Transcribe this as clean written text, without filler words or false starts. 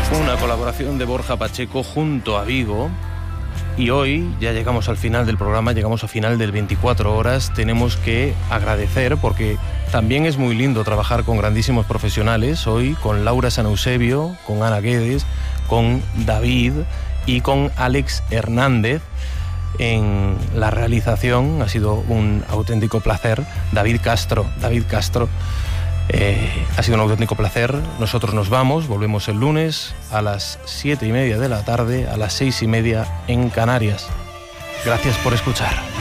Una colaboración de Borja Pacheco junto a Vigo. Y hoy ya llegamos al final del programa, llegamos al final del 24 horas. Tenemos que agradecer, porque también es muy lindo trabajar con grandísimos profesionales. Hoy con Laura San Eusebio, con Ana Guedes, con David y con Alex Hernández en la realización. Ha sido un auténtico placer. David Castro. Ha sido un auténtico placer. Nosotros nos vamos, volvemos el lunes a las 7:30 de la tarde, a las 6:30 en Canarias. Gracias por escuchar.